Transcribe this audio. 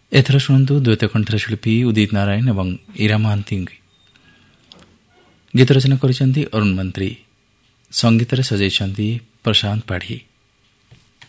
ଏଥର ଶୁଣନ୍ତୁ ଦ୍ୱୈତ କଣ୍ଠର ଶିଳ୍ପୀ ଉଦିତ ନାରାୟଣ ଏବଂ ଇରା ମହାନ୍ତି। ଗୀତ ରଚନା କରିଛନ୍ତି ଅରୁଣ ମନ୍ତ୍ରୀ, ସଙ୍ଗୀତରେ ସଜାଇଛନ୍ତି ପ୍ରଶାନ୍ତ ପାଢ଼ୀ।